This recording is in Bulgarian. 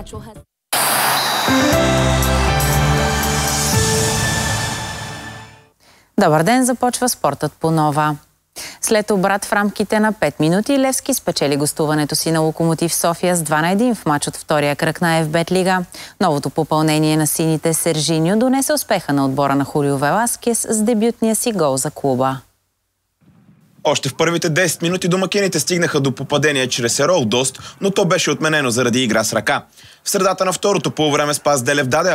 Добър ден, започва спортът по Нова. След обрат в рамките на 5 минути Левски спечели гостуването си на Локомотив София с 2-1 в мач от втория кръг на ФБ Лига. Новото попълнение на сините Сержиньо донесе успеха на отбора на Хулио Веласкес с дебютния си гол за клуба. Още в първите 10 минути домакините стигнаха до попадение чрез Ерол Дост, но то беше отменено заради игра с ръка. В средата на второто полувреме Спас Делев даде